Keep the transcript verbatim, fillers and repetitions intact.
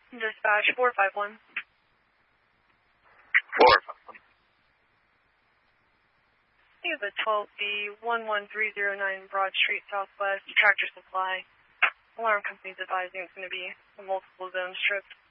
Dispatch four five one. four five one. You have a twelve B one one three zero nine Broad Street Southwest, Tractor Supply. Alarm company's advising it's going to be a multiple zone strip.